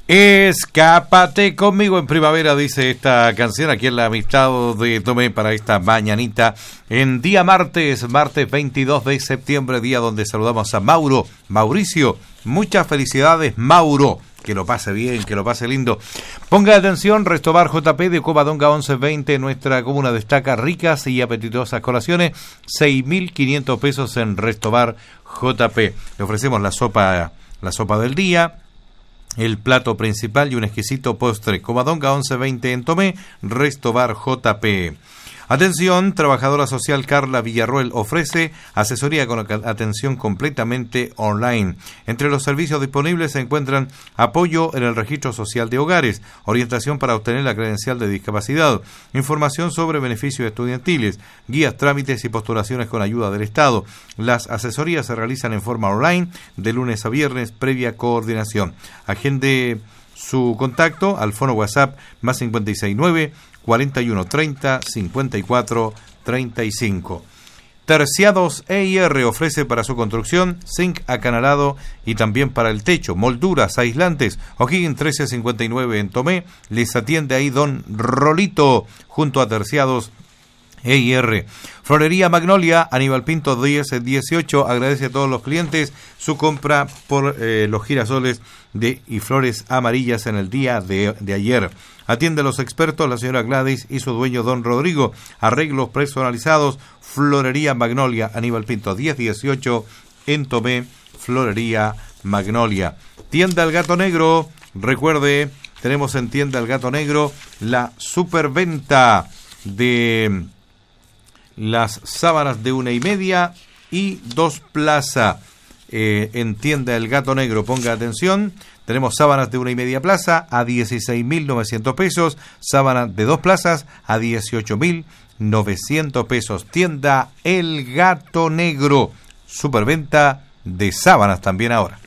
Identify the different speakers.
Speaker 1: Escápate conmigo en primavera, dice esta canción aquí en la amistad de Tomé para esta mañanita en día martes 22 de septiembre, día donde saludamos a Mauricio, muchas felicidades Mauro, que lo pase bien, que lo pase lindo. Ponga atención, Restobar JP de Covadonga 1120, en nuestra comuna destaca ricas y apetitosas colaciones, 6.500 pesos en Restobar JP. Le ofrecemos la sopa del día, el plato principal y un exquisito postre. Covadonga 1120 en Tomé, Restobar JP. Atención, trabajadora social Carla Villarroel ofrece asesoría con atención completamente online. Entre los servicios disponibles se encuentran apoyo en el registro social de hogares, orientación para obtener la credencial de discapacidad, información sobre beneficios estudiantiles, guías, trámites y postulaciones con ayuda del Estado. Las asesorías se realizan en forma online de lunes a viernes, previa coordinación. Agende su contacto al fono WhatsApp más 569 41 30 54 35. Terciados EIR ofrece para su construcción zinc acanalado y también para el techo, molduras, aislantes. O'Higgins 1359 en Tomé. Les atiende ahí don Rolito junto a Terciados EIR. Florería Magnolia, Aníbal Pinto 1018, agradece a todos los clientes su compra por los girasoles y flores amarillas en el día de ayer. Atiende a los expertos la señora Gladys y su dueño don Rodrigo. Arreglos personalizados, Florería Magnolia, Aníbal Pinto 1018 en Tomé, Florería Magnolia. Tienda El Gato Negro, recuerde, tenemos en Tienda El Gato Negro la superventa de las sábanas de 1,5 y 2 plaza. En Tienda El Gato Negro, ponga atención, tenemos sábanas de 1,5 plaza a 16.900 pesos, sábanas de 2 plazas a 18.900 pesos. Tienda El Gato Negro, superventa de sábanas también ahora.